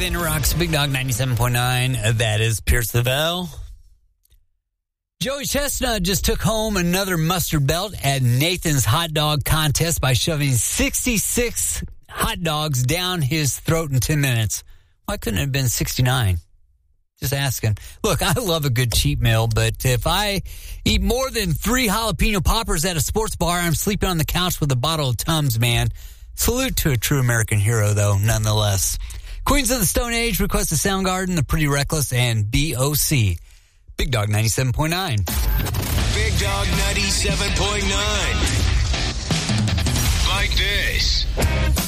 within Rocks, Big Dog 97.9. That is Pierce Lavelle. Joey Chestnut just took home another mustard belt at Nathan's hot dog contest by shoving 66 hot dogs down his throat in 10 minutes. Why couldn't it have been 69? Just asking. Look, I love a good cheat meal, but if I eat more than 3 jalapeno poppers at a sports bar, I'm sleeping on the couch with a bottle of Tums, man. Salute to a true American hero, though, nonetheless. Queens of the Stone Age request a Soundgarden, The Pretty Reckless, and B.O.C. Big Dog 97.9. Big Dog 97.9. Like this.